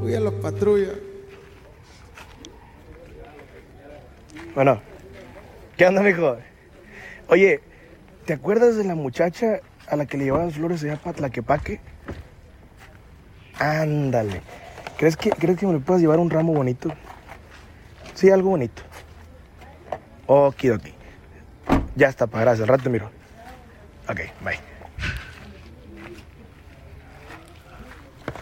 Uy, a los patrullas. Bueno, ¿qué onda, mijo? Oye, ¿te acuerdas de la muchacha a la que le llevaban flores allá para Tlaquepaque? Ándale. ¿Crees que me le puedas llevar un ramo bonito? Sí, algo bonito. Okidoki. Ya está, pa, gracias. Al rato te miro. Ok, bye.